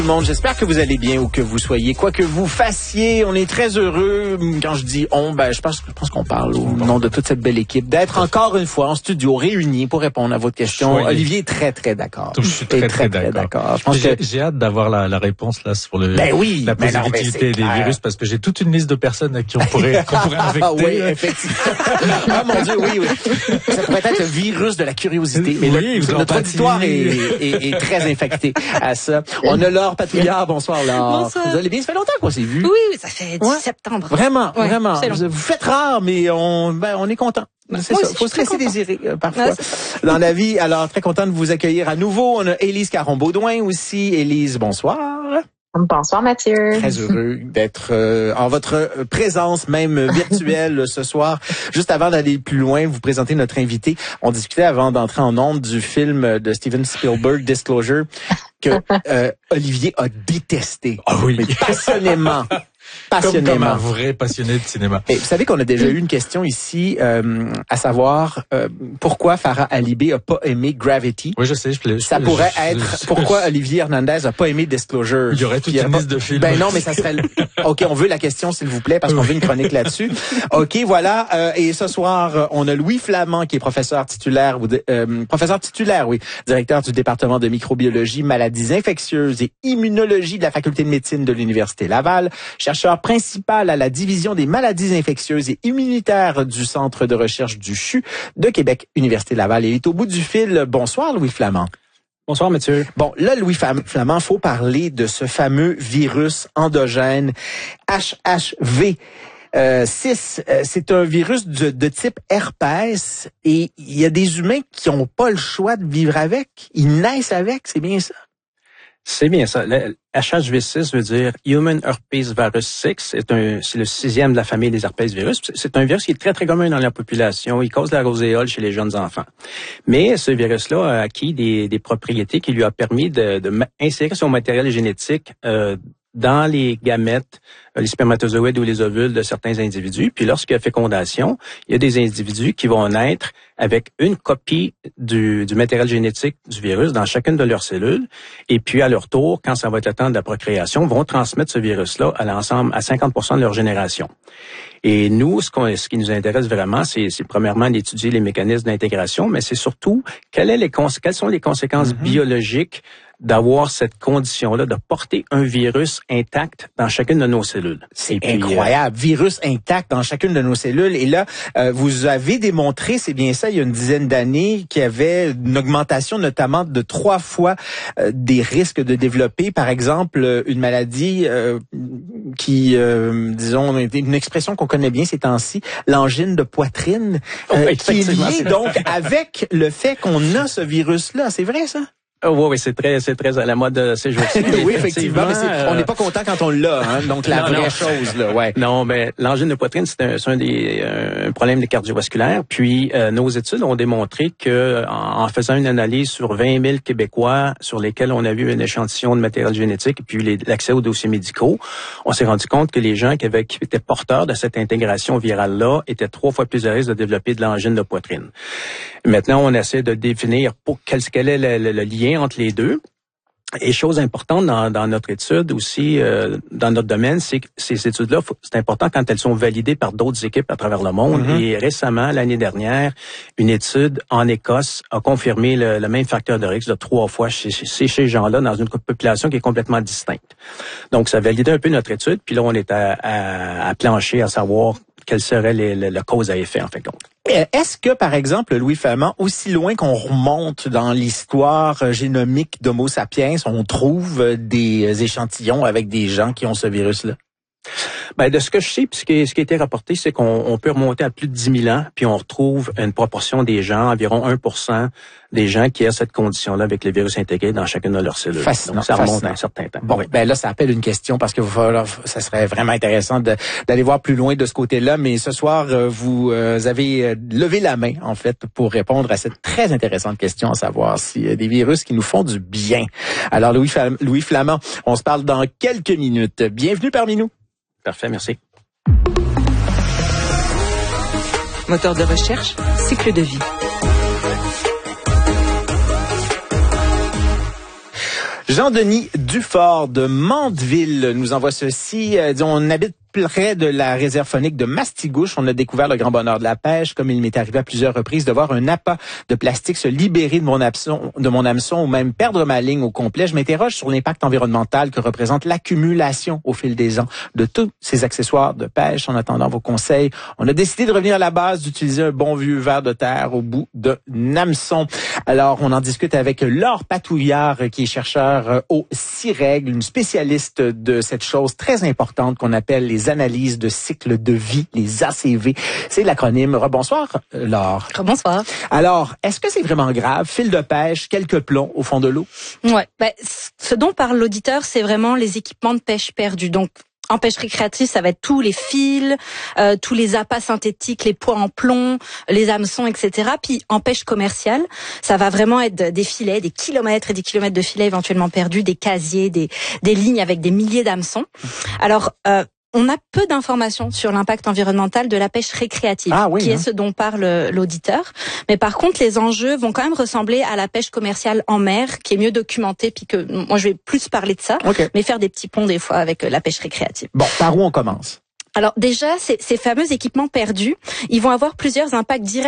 Tout le monde, j'espère que vous allez bien où que vous soyez, quoi que vous fassiez. On est très heureux. Quand je dis on, je pense qu'on parle au nom de toute cette belle équipe d'être encore une fois en studio réunis pour répondre à votre question. Olivier est très très d'accord. Je suis très d'accord. Je pense que j'ai hâte d'avoir la réponse là sur le la positivité des virus parce que j'ai toute une liste de personnes à qui on pourrait infecter. Oui, effectivement. Ah mon Dieu, oui. Ça pourrait être le virus de la curiosité. Mais notre auditoire est très infecté à ça. On a Laure Patrouillard. Bonsoir, Laure. Bonsoir. Vous allez bien? Ça fait longtemps qu'on s'est vu. Oui, ça fait 10 septembre. Vraiment. Vous faites rare, mais on est content. C'est ça. Faut se laisser désirer parfois dans la vie. Alors, très content de vous accueillir à nouveau. On a Élise Caron-Baudouin aussi. Élise, bonsoir. Bonsoir Mathieu. Très heureux d'être en votre présence, même virtuelle ce soir. Juste avant d'aller plus loin, vous présenter notre invité. On discutait avant d'entrer en ondes du film de Steven Spielberg, Disclosure, que Olivier a détesté. Ah oui. Mais passionnément. Comme un vrai passionné de cinéma. Et vous savez qu'on a déjà eu une question ici, à savoir pourquoi Farah Alibé a pas aimé Gravity. Oui, je sais. Ça pourrait être pourquoi Olivier Hernandez a pas aimé Disclosure. Il y aurait toute une liste de films. Ben non, mais ça serait. OK, on veut la question s'il vous plaît parce qu'on veut une chronique là-dessus. OK, voilà. Et ce soir, on a Louis Flamand qui est professeur titulaire, directeur du département de microbiologie, maladies infectieuses et immunologie de la faculté de médecine de l'université Laval. Chercheur principal à la division des maladies infectieuses et immunitaires du Centre de recherche du CHU de Québec, Université Laval. Il est au bout du fil. Bonsoir, Louis Flamand. Bonsoir, Mathieu. Bon, là, Louis Flamand, faut parler de ce fameux virus endogène HHV. 6, c'est un virus de type herpès et il y a des humains qui ont pas le choix de vivre avec. Ils naissent avec, c'est bien ça? C'est bien ça. Le HHV6 veut dire Human Herpes Virus 6. C'est le 6e de la famille des herpesvirus. C'est un virus qui est très, très commun dans la population. Il cause la roséole chez les jeunes enfants. Mais ce virus-là a acquis des propriétés qui lui a permis de insérer son matériel génétique dans les gamètes, les spermatozoïdes ou les ovules de certains individus. Puis lorsqu'il y a fécondation, il y a des individus qui vont naître avec une copie du matériel génétique du virus dans chacune de leurs cellules. Et puis à leur tour, quand ça va être le temps de la procréation, vont transmettre ce virus-là à l'ensemble, à 50% de leur génération. Et nous, ce qui nous intéresse vraiment, c'est premièrement d'étudier les mécanismes d'intégration, mais c'est surtout quelles sont les conséquences biologiques d'avoir cette condition-là, de porter un virus intact dans chacune de nos cellules. C'est incroyable. Virus intact dans chacune de nos cellules. Et là, vous avez démontré, c'est bien ça, il y a une dizaine d'années, qu'il y avait une augmentation notamment de 3 fois des risques de développer, par exemple, une maladie qui, disons, une expression qu'on connaît bien ces temps-ci, l'angine de poitrine, qui est liée donc avec le fait qu'on a ce virus-là. C'est vrai, ça? Oui, c'est très à la mode ces jours-ci. Oui, effectivement, mais on n'est pas content quand on l'a, hein. Donc la vraie chose, là, ouais. Non, mais l'angine de poitrine, c'est un problème cardiovasculaire. Puis nos études ont démontré que en faisant une analyse sur 20 000 Québécois sur lesquels on a vu un échantillon de matériel génétique et puis l'accès aux dossiers médicaux, on s'est rendu compte que les gens qui étaient porteurs de cette intégration virale-là étaient 3 fois plus à risque de développer de l'angine de poitrine. Maintenant, on essaie de définir quel est le lien entre les deux. Et chose importante dans notre étude aussi, dans notre domaine, c'est que ces études-là, c'est important quand elles sont validées par d'autres équipes à travers le monde. Et récemment, l'année dernière, une étude en Écosse a confirmé le même facteur de risque de 3 fois chez ces gens-là dans une population qui est complètement distincte. Donc, ça validait un peu notre étude. Puis là, on est à plancher à savoir quelle serait la cause à effet, en fait, compte. Est-ce que, par exemple, Louis Flamand, aussi loin qu'on remonte dans l'histoire génomique d'Homo sapiens, on trouve des échantillons avec des gens qui ont ce virus-là? Ben, de ce que je sais, puis ce qui a été rapporté, c'est qu'on peut remonter à plus de 10 000 ans, puis on retrouve une proportion des gens, environ 1% des gens qui ont cette condition-là avec le virus intégré dans chacune de leurs cellules. Fascinant. Donc, ça remonte à un certain temps. Bon, ben là, ça appelle une question parce que ça serait vraiment intéressant d'aller voir plus loin de ce côté-là. Mais ce soir, vous avez levé la main, en fait, pour répondre à cette très intéressante question, à savoir s'il y a des virus qui nous font du bien. Alors, Louis Flamand, on se parle dans quelques minutes. Bienvenue parmi nous. Parfait, merci. Moteur de recherche, cycle de vie. Jean-Denis Dufort de Mandeville nous envoie ceci. On habite près de la réserve faunique de Mastigouche. On a découvert le grand bonheur de la pêche, comme il m'est arrivé à plusieurs reprises de voir un appât de plastique se libérer de mon hameçon ou même perdre ma ligne au complet. Je m'interroge sur l'impact environnemental que représente l'accumulation au fil des ans de tous ces accessoires de pêche. En attendant vos conseils, on a décidé de revenir à la base, d'utiliser un bon vieux ver de terre au bout d'un hameçon. Alors, on en discute avec Laure Patouillard, qui est chercheur au CIREG, une spécialiste de cette chose très importante qu'on appelle les analyses de cycle de vie, les ACV. C'est l'acronyme. Rebonsoir, Laure. Rebonsoir. Alors, est-ce que c'est vraiment grave? Fil de pêche, quelques plombs au fond de l'eau? Ouais. Ce dont parle l'auditeur, c'est vraiment les équipements de pêche perdus. Donc, en pêche récréative, ça va être tous les fils, tous les appâts synthétiques, les poids en plomb, les hameçons, etc. Puis en pêche commerciale, ça va vraiment être des filets, des kilomètres et des kilomètres de filets éventuellement perdus, des casiers, des lignes avec des milliers d'hameçons. Alors, on a peu d'informations sur l'impact environnemental de la pêche récréative, qui est ce dont parle l'auditeur. Mais par contre, les enjeux vont quand même ressembler à la pêche commerciale en mer, qui est mieux documentée, puis que moi je vais plus parler de ça, mais faire des petits ponts des fois avec la pêche récréative. Bon, par où on commence? Alors déjà, ces fameux équipements perdus, ils vont avoir plusieurs impacts directs